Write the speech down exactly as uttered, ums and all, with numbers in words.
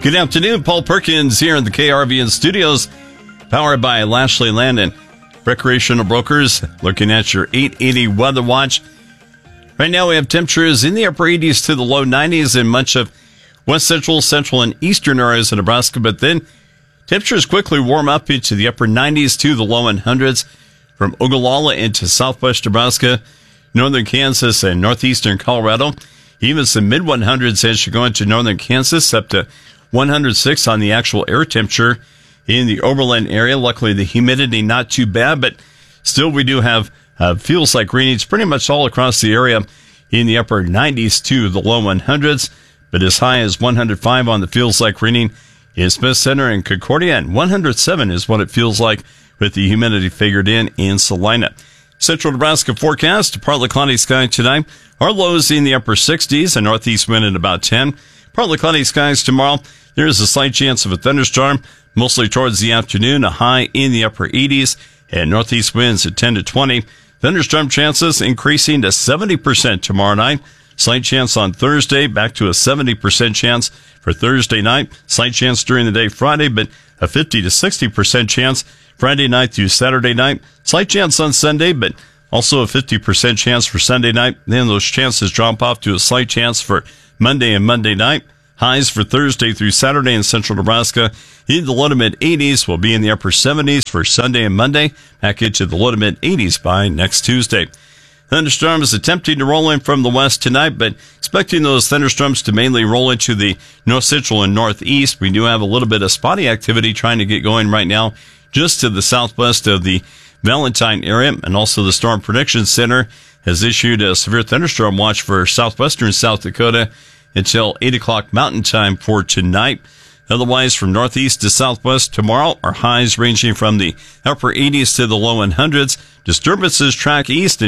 Good afternoon. Paul Perkins here in the K R V N studios, powered by Lashley Land and Recreational Brokers. Looking at your eight eighty weather watch. Right now we have temperatures in the upper eighties to the low nineties in much of west central, central, and eastern areas of Nebraska. But then temperatures quickly warm up into the upper nineties to the low hundreds from Ogallala into southwest Nebraska, northern Kansas, and northeastern Colorado. Even some mid hundreds as you go into northern Kansas, up to one hundred six on the actual air temperature in the Oberlin area. Luckily, the humidity not too bad, but still we do have uh, feels like readings pretty much all across the area in the upper nineties to the low hundreds, but as high as one hundred five on the feels like reading in Smith Center and Concordia, and one hundred seven is what it feels like with the humidity figured in in Salina. Central Nebraska forecast, partly cloudy sky tonight. Our lows in the upper sixties, a northeast wind at about ten. Partly cloudy skies tomorrow. There is a slight chance of a thunderstorm, mostly towards the afternoon, a high in the upper eighties, and northeast winds at ten to twenty. Thunderstorm chances increasing to seventy percent tomorrow night. Slight chance on Thursday, back to a seventy percent chance for Thursday night. Slight chance during the day Friday, but a fifty to sixty percent chance Friday night through Saturday night. Slight chance on Sunday, but also a fifty percent chance for Sunday night. Then those chances drop off to a slight chance for Monday and Monday night. Highs for Thursday through Saturday in central Nebraska in the low to mid eighties. Will be in the upper seventies for Sunday and Monday. Back into the low to mid eighties by next Tuesday. Thunderstorms attempting to roll in from the west tonight, but expecting those thunderstorms to mainly roll into the north central and northeast. We do have a little bit of spotty activity trying to get going right now just to the southwest of the Valentine area, and also the Storm Prediction Center has issued a severe thunderstorm watch for southwestern South Dakota until eight o'clock Mountain Time for tonight. Otherwise, from northeast to southwest tomorrow, our highs ranging from the upper eighties to the low hundreds. Disturbances track east